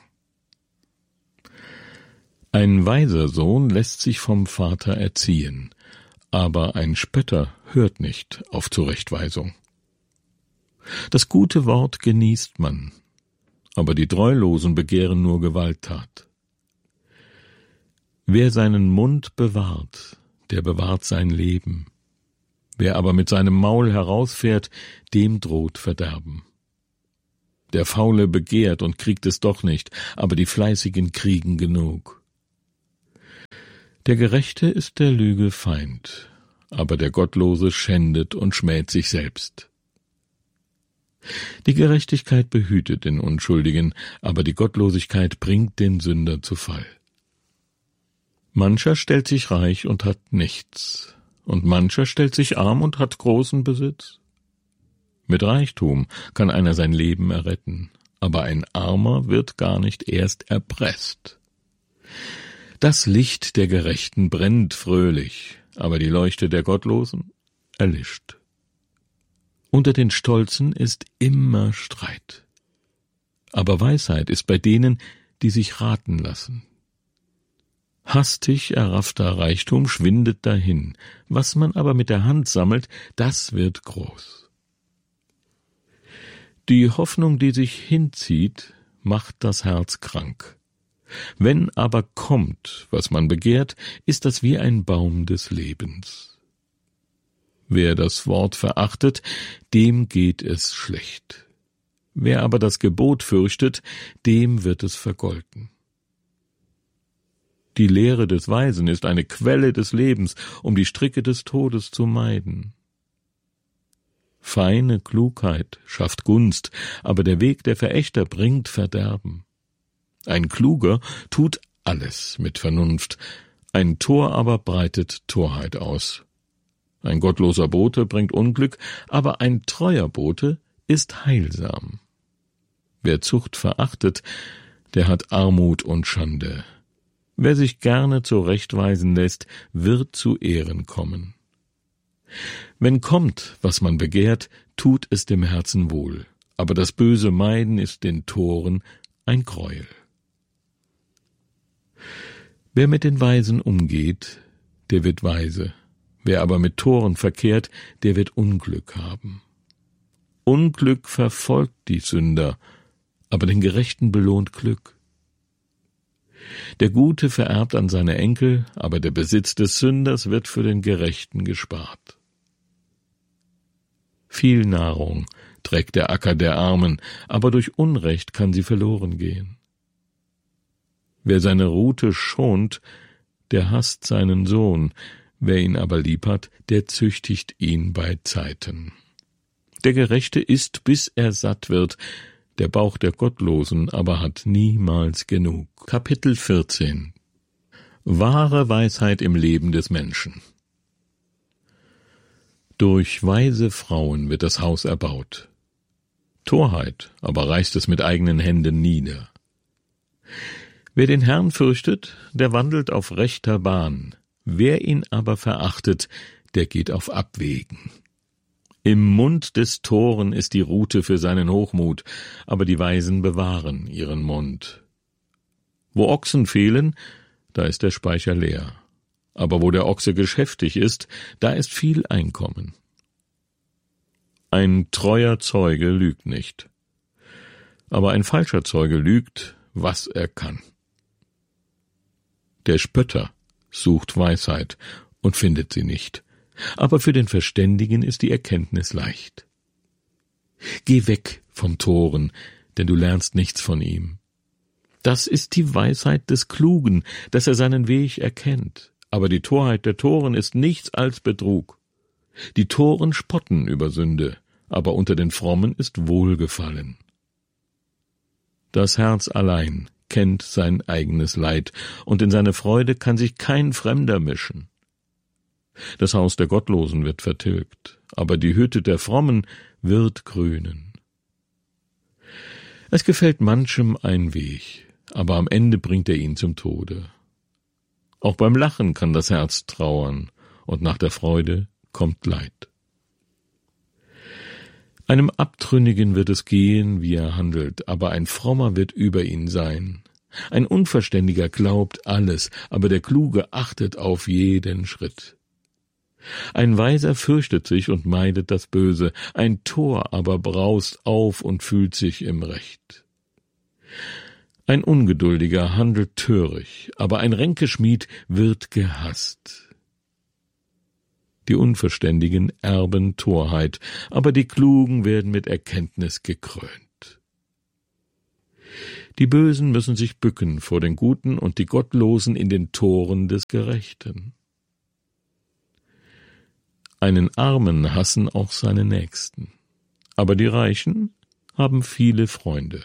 Ein weiser Sohn lässt sich vom Vater erziehen, aber ein Spötter hört nicht auf Zurechtweisung. Das gute Wort genießt man, aber die Treulosen begehren nur Gewalttat. Wer seinen Mund bewahrt, der bewahrt sein Leben, Wer aber mit seinem Maul herausfährt, dem droht Verderben. Der Faule begehrt und kriegt es doch nicht, aber die Fleißigen kriegen genug. Der Gerechte ist der Lüge Feind, aber der Gottlose schändet und schmäht sich selbst. Die Gerechtigkeit behütet den Unschuldigen, aber die Gottlosigkeit bringt den Sünder zu Fall. Mancher stellt sich reich und hat nichts, und mancher stellt sich arm und hat großen Besitz. Mit Reichtum kann einer sein Leben erretten, aber ein Armer wird gar nicht erst erpresst. Das Licht der Gerechten brennt fröhlich, aber die Leuchte der Gottlosen erlischt. Unter den Stolzen ist immer Streit. Aber Weisheit ist bei denen, die sich raten lassen. Hastig erraffter Reichtum schwindet dahin, was man aber mit der Hand sammelt, das wird groß. Die Hoffnung, die sich hinzieht, macht das Herz krank. Wenn aber kommt, was man begehrt, ist das wie ein Baum des Lebens. Wer das Wort verachtet, dem geht es schlecht. Wer aber das Gebot fürchtet, dem wird es vergolten. Die Lehre des Weisen ist eine Quelle des Lebens, um die Stricke des Todes zu meiden. Feine Klugheit schafft Gunst, aber der Weg der Verächter bringt Verderben. Ein Kluger tut alles mit Vernunft, ein Tor aber breitet Torheit aus. Ein gottloser Bote bringt Unglück, aber ein treuer Bote ist heilsam. Wer Zucht verachtet, der hat Armut und Schande. Wer sich gerne zurechtweisen lässt, wird zu Ehren kommen. Wenn kommt, was man begehrt, tut es dem Herzen wohl, aber das böse Meiden ist den Toren ein Greuel. Wer mit den Weisen umgeht, der wird weise, wer aber mit Toren verkehrt, der wird Unglück haben. Unglück verfolgt die Sünder, aber den Gerechten belohnt Glück. Der Gute vererbt an seine Enkel, aber der Besitz des Sünders wird für den Gerechten gespart. Viel Nahrung trägt der Acker der Armen, aber durch Unrecht kann sie verloren gehen. Wer seine Rute schont, der hasst seinen Sohn, wer ihn aber lieb hat, der züchtigt ihn bei Zeiten. Der Gerechte isst, bis er satt wird, der Bauch der Gottlosen aber hat niemals genug. Kapitel 14 Wahre Weisheit im Leben des Menschen. Durch weise Frauen wird das Haus erbaut. Torheit aber reißt es mit eigenen Händen nieder. Wer den Herrn fürchtet, der wandelt auf rechter Bahn. Wer ihn aber verachtet, der geht auf Abwegen. Im Mund des Toren ist die Rute für seinen Hochmut, aber die Weisen bewahren ihren Mund. Wo Ochsen fehlen, da ist der Speicher leer. Aber wo der Ochse geschäftig ist, da ist viel Einkommen. Ein treuer Zeuge lügt nicht, aber ein falscher Zeuge lügt, was er kann. Der Spötter sucht Weisheit und findet sie nicht, aber für den Verständigen ist die Erkenntnis leicht. Geh weg vom Toren, denn du lernst nichts von ihm. Das ist die Weisheit des Klugen, dass er seinen Weg erkennt. Aber die Torheit der Toren ist nichts als Betrug. Die Toren spotten über Sünde, aber unter den Frommen ist Wohlgefallen. Das Herz allein kennt sein eigenes Leid, und in seine Freude kann sich kein Fremder mischen. Das Haus der Gottlosen wird vertilgt, aber die Hütte der Frommen wird grünen. Es gefällt manchem ein Weg, aber am Ende bringt er ihn zum Tode. Auch beim Lachen kann das Herz trauern, und nach der Freude kommt Leid. Einem Abtrünnigen wird es gehen, wie er handelt, aber ein Frommer wird über ihn sein. Ein Unverständiger glaubt alles, aber der Kluge achtet auf jeden Schritt. Ein Weiser fürchtet sich und meidet das Böse, ein Tor aber braust auf und fühlt sich im Recht. Ein Ungeduldiger handelt töricht, aber ein Ränkeschmied wird gehasst. Die Unverständigen erben Torheit, aber die Klugen werden mit Erkenntnis gekrönt. Die Bösen müssen sich bücken vor den Guten und die Gottlosen in den Toren des Gerechten. Einen Armen hassen auch seine Nächsten, aber die Reichen haben viele Freunde.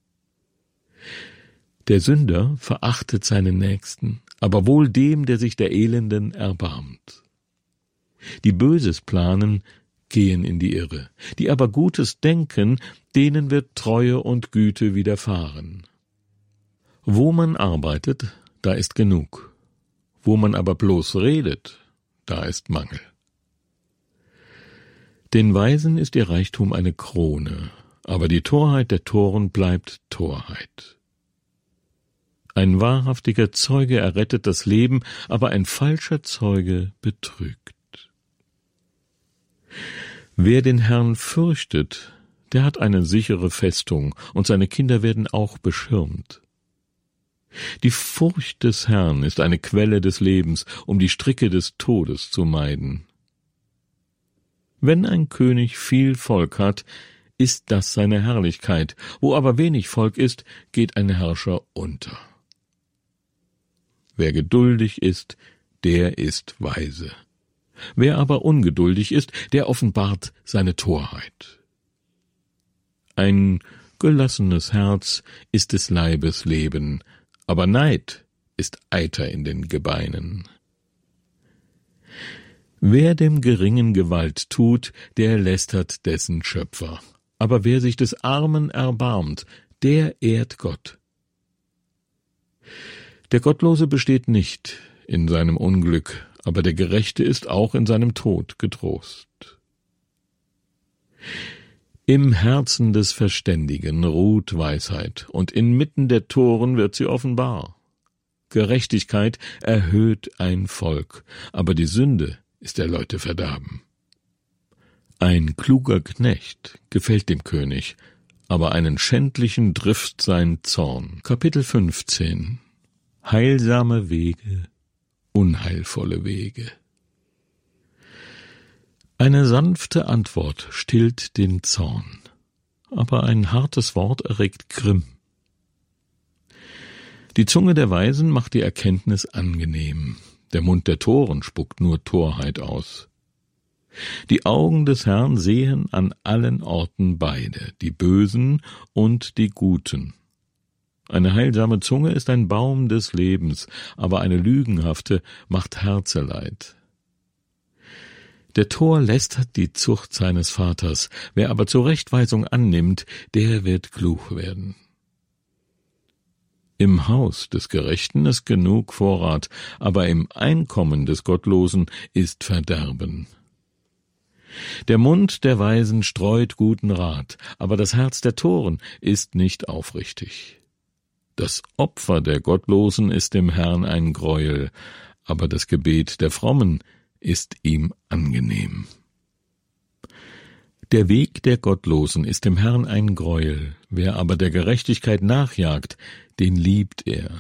Der Sünder verachtet seinen Nächsten, aber wohl dem, der sich der Elenden erbarmt. Die Böses planen, gehen in die Irre, die aber Gutes denken, denen wird Treue und Güte widerfahren. Wo man arbeitet, da ist genug, wo man aber bloß redet, da ist Mangel. Den Weisen ist ihr Reichtum eine Krone, aber die Torheit der Toren bleibt Torheit. Ein wahrhaftiger Zeuge errettet das Leben, aber ein falscher Zeuge betrügt. Wer den Herrn fürchtet, der hat eine sichere Festung, und seine Kinder werden auch beschirmt. Die Furcht des Herrn ist eine Quelle des Lebens, um die Stricke des Todes zu meiden. Wenn ein König viel Volk hat, ist das seine Herrlichkeit, wo aber wenig Volk ist, geht ein Herrscher unter. Wer geduldig ist, der ist weise. Wer aber ungeduldig ist, der offenbart seine Torheit. Ein gelassenes Herz ist des Leibes Leben, aber Neid ist Eiter in den Gebeinen. Wer dem Geringen Gewalt tut, der lästert dessen Schöpfer. Aber wer sich des Armen erbarmt, der ehrt Gott. Der Gottlose besteht nicht in seinem Unglück, aber der Gerechte ist auch in seinem Tod getrost. Im Herzen des Verständigen ruht Weisheit, und inmitten der Toren wird sie offenbar. Gerechtigkeit erhöht ein Volk, aber die Sünde ist der Leute Verderben. Ein kluger Knecht gefällt dem König, aber einen Schändlichen trifft sein Zorn. Kapitel 15 Heilsame Wege, unheilvolle Wege. Eine sanfte Antwort stillt den Zorn, aber ein hartes Wort erregt Grimm. Die Zunge der Weisen macht die Erkenntnis angenehm, der Mund der Toren spuckt nur Torheit aus. Die Augen des Herrn sehen an allen Orten beide, die Bösen und die Guten. Eine heilsame Zunge ist ein Baum des Lebens, aber eine lügenhafte macht Herzeleid. Der Tor lästert die Zucht seines Vaters, wer aber Zurechtweisung annimmt, der wird klug werden. Im Haus des Gerechten ist genug Vorrat, aber im Einkommen des Gottlosen ist Verderben. Der Mund der Weisen streut guten Rat, aber das Herz der Toren ist nicht aufrichtig. Das Opfer der Gottlosen ist dem Herrn ein Greuel, aber das Gebet der Frommen ist ihm angenehm. Der Weg der Gottlosen ist dem Herrn ein Greuel, wer aber der Gerechtigkeit nachjagt, den liebt er.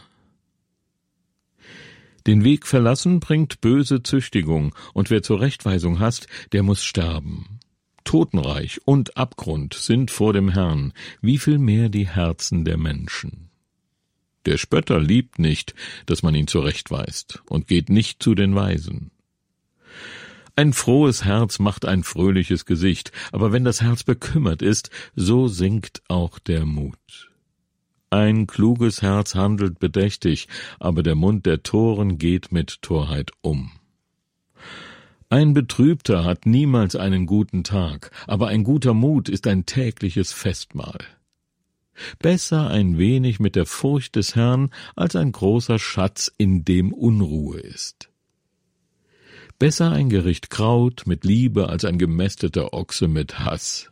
Den Weg verlassen bringt böse Züchtigung, und wer Zurechtweisung hasst, der muß sterben. Totenreich und Abgrund sind vor dem Herrn, wie viel mehr die Herzen der Menschen. Der Spötter liebt nicht, dass man ihn zurechtweist, und geht nicht zu den Weisen. Ein frohes Herz macht ein fröhliches Gesicht, aber wenn das Herz bekümmert ist, so sinkt auch der Mut. Ein kluges Herz handelt bedächtig, aber der Mund der Toren geht mit Torheit um. Ein Betrübter hat niemals einen guten Tag, aber ein guter Mut ist ein tägliches Festmahl. Besser ein wenig mit der Furcht des Herrn, als ein großer Schatz, in dem Unruhe ist. Besser ein Gericht Kraut mit Liebe, als ein gemästeter Ochse mit Hass.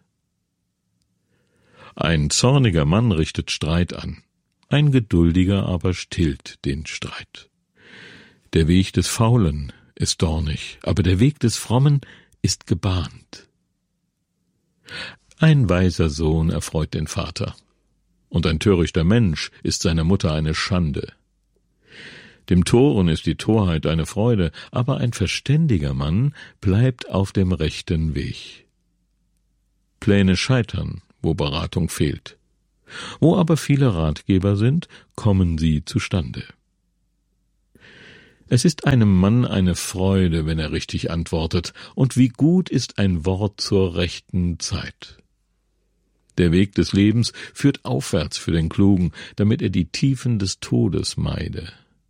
Ein zorniger Mann richtet Streit an, ein Geduldiger aber stillt den Streit. Der Weg des Faulen ist dornig, aber der Weg des Frommen ist gebahnt. Ein weiser Sohn erfreut den Vater, und ein törichter Mensch ist seiner Mutter eine Schande. Dem Toren ist die Torheit eine Freude, aber ein verständiger Mann bleibt auf dem rechten Weg. Pläne scheitern, wo Beratung fehlt. Wo aber viele Ratgeber sind, kommen sie zustande. Es ist einem Mann eine Freude, wenn er richtig antwortet, und wie gut ist ein Wort zur rechten Zeit. Der Weg des Lebens führt aufwärts für den Klugen, damit er die Tiefen des Todes meide.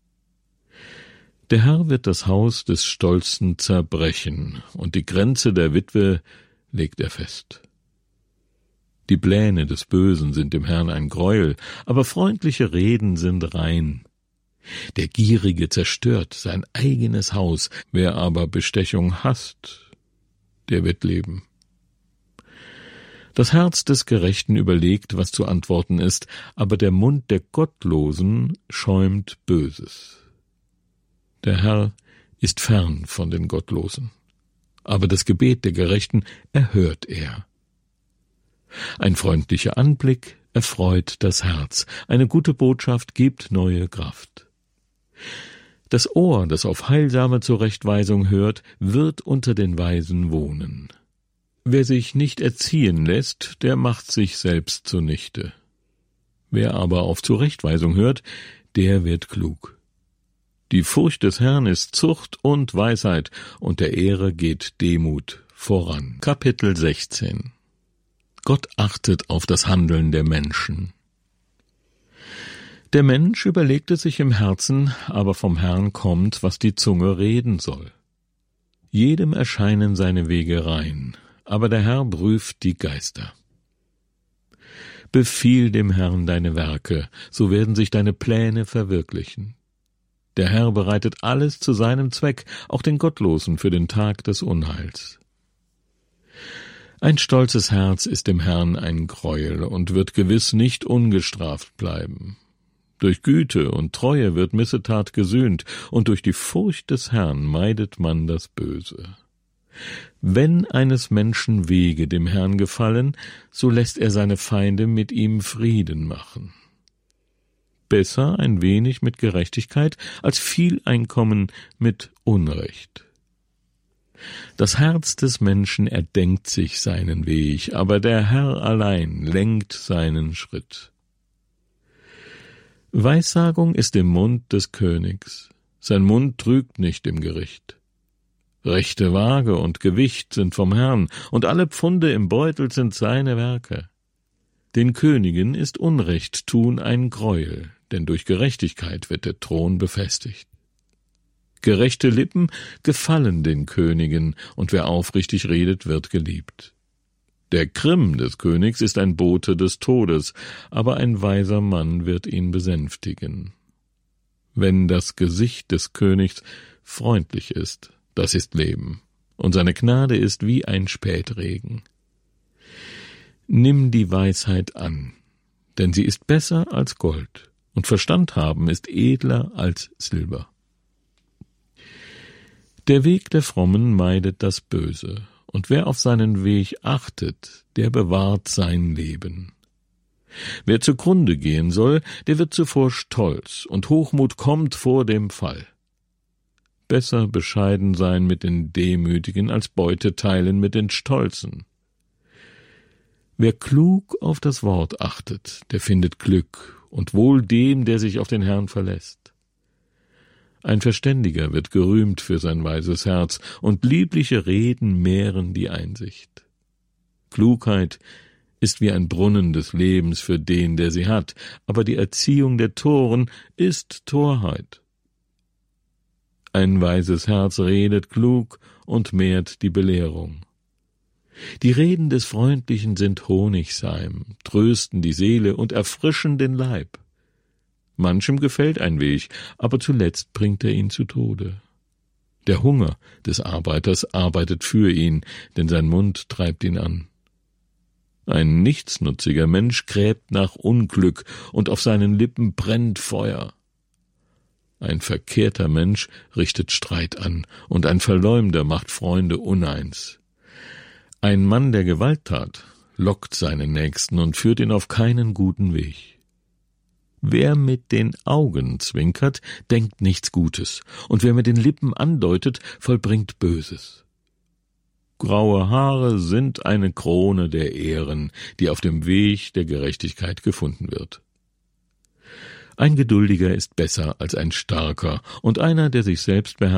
Der Herr wird das Haus des Stolzen zerbrechen, und die Grenze der Witwe legt er fest. Die Pläne des Bösen sind dem Herrn ein Greuel, aber freundliche Reden sind rein. Der Gierige zerstört sein eigenes Haus, wer aber Bestechung hasst, der wird leben. Das Herz des Gerechten überlegt, was zu antworten ist, aber der Mund der Gottlosen schäumt Böses. Der Herr ist fern von den Gottlosen, aber das Gebet der Gerechten erhört er. Ein freundlicher Anblick erfreut das Herz, eine gute Botschaft gibt neue Kraft. Das Ohr, das auf heilsame Zurechtweisung hört, wird unter den Weisen wohnen. Wer sich nicht erziehen lässt, der macht sich selbst zunichte. Wer aber auf Zurechtweisung hört, der wird klug. Die Furcht des Herrn ist Zucht und Weisheit, und der Ehre geht Demut voran. Kapitel 16. Gott achtet auf das Handeln der Menschen. Der Mensch überlegte sich im Herzen, aber vom Herrn kommt, was die Zunge reden soll. Jedem erscheinen seine Wege rein, aber der Herr prüft die Geister. Befiehl dem Herrn deine Werke, so werden sich deine Pläne verwirklichen. Der Herr bereitet alles zu seinem Zweck, auch den Gottlosen für den Tag des Unheils. Ein stolzes Herz ist dem Herrn ein Greuel und wird gewiss nicht ungestraft bleiben. Durch Güte und Treue wird Missetat gesühnt, und durch die Furcht des Herrn meidet man das Böse. Wenn eines Menschen Wege dem Herrn gefallen, so lässt er seine Feinde mit ihm Frieden machen. Besser ein wenig mit Gerechtigkeit als viel Einkommen mit Unrecht. Das Herz des Menschen erdenkt sich seinen Weg, aber der Herr allein lenkt seinen Schritt. Weissagung ist im Mund des Königs, sein Mund trügt nicht im Gericht. Rechte Waage und Gewicht sind vom Herrn, und alle Pfunde im Beutel sind seine Werke. Den Königen ist Unrecht tun ein Greuel, denn durch Gerechtigkeit wird der Thron befestigt. Gerechte Lippen gefallen den Königen, und wer aufrichtig redet, wird geliebt. Der Grimm des Königs ist ein Bote des Todes, aber ein weiser Mann wird ihn besänftigen. Wenn das Gesicht des Königs freundlich ist, das ist Leben, und seine Gnade ist wie ein Spätregen. Nimm die Weisheit an, denn sie ist besser als Gold, und Verstand haben ist edler als Silber. Der Weg der Frommen meidet das Böse, und wer auf seinen Weg achtet, der bewahrt sein Leben. Wer zugrunde gehen soll, der wird zuvor stolz, und Hochmut kommt vor dem Fall. Besser bescheiden sein mit den Demütigen, als Beute teilen mit den Stolzen. Wer klug auf das Wort achtet, der findet Glück, und wohl dem, der sich auf den Herrn verlässt. Ein Verständiger wird gerühmt für sein weises Herz, und liebliche Reden mehren die Einsicht. Klugheit ist wie ein Brunnen des Lebens für den, der sie hat, aber die Erziehung der Toren ist Torheit. Ein weises Herz redet klug und mehrt die Belehrung. Die Reden des Freundlichen sind Honigseim, trösten die Seele und erfrischen den Leib. Manchem gefällt ein Weg, aber zuletzt bringt er ihn zu Tode. Der Hunger des Arbeiters arbeitet für ihn, denn sein Mund treibt ihn an. Ein nichtsnutziger Mensch gräbt nach Unglück, und auf seinen Lippen brennt Feuer. Ein verkehrter Mensch richtet Streit an, und ein Verleumder macht Freunde uneins. Ein Mann der Gewalttat lockt seinen Nächsten und führt ihn auf keinen guten Weg. Wer mit den Augen zwinkert, denkt nichts Gutes, und wer mit den Lippen andeutet, vollbringt Böses. Graue Haare sind eine Krone der Ehren, die auf dem Weg der Gerechtigkeit gefunden wird. Ein Geduldiger ist besser als ein Starker, und einer, der sich selbst beherrscht,